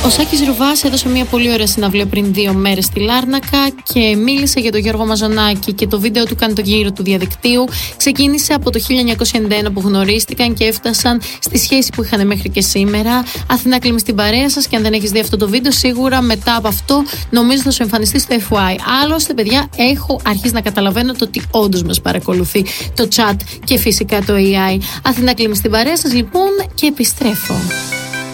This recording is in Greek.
Ο Σάκης Ρουβάς έδωσε μια πολύ ωραία συναυλία πριν 2 μέρες στη Λάρνακα και μίλησε για τον Γιώργο Μαζονάκη και το βίντεο του κάνει τον γύρο του διαδικτύου. Ξεκίνησε από το 1991 που γνωρίστηκαν και έφτασαν στη σχέση που είχαν μέχρι και σήμερα. Αθηνά Κλίμη στην παρέα σας, και αν δεν έχεις δει αυτό το βίντεο, σίγουρα μετά από αυτό νομίζω θα σου εμφανιστεί στο FY. Άλλωστε, παιδιά, έχω αρχίσει να καταλαβαίνω το ότι όντως μας παρακολουθεί το chat και φυσικά το AI. Αθηνά Κλίμη στην παρέα σας, λοιπόν, και επιστρέφω.